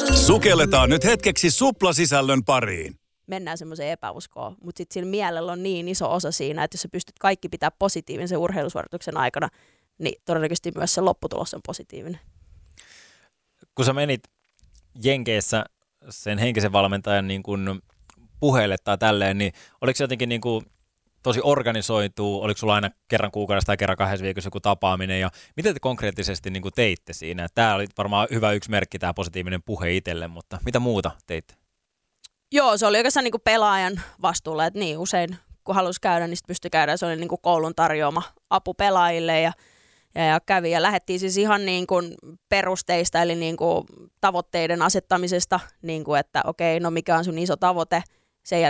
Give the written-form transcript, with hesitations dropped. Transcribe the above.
Sukelletaan nyt hetkeksi suplasisällön pariin. Mennään semmoiseen epäuskoon, mutta sitten sillä mielellä on niin iso osa siinä, että jos sä pystyt kaikki pitää positiivisen urheilusuorituksen aikana, niin todennäköisesti myös se lopputulos on positiivinen. Kun sä menit Jenkeissä sen henkisen valmentajan niin kun puheelle tai tälleen, niin oliko se jotenkin niin kuin tosi organisoituu, oliko sulla aina kerran kuukaudessa tai kerran 2 viikossa joku tapaaminen, ja mitä te konkreettisesti niin kuin teitte siinä? Tämä oli varmaan hyvä yksi merkki, tämä positiivinen puhe itselle, mutta mitä muuta teitte? Joo, se oli oikeastaan niin kuin pelaajan vastuulla, että niin usein kun halusi käydä, niin sitten pystyi käydä, se oli niin kuin koulun tarjoama apu pelaajille ja kävi ja lähdettiin siis ihan niin kuin perusteista, eli niin kuin tavoitteiden asettamisesta, niin kuin että okei, no mikä on sun iso tavoite, sen jälkeen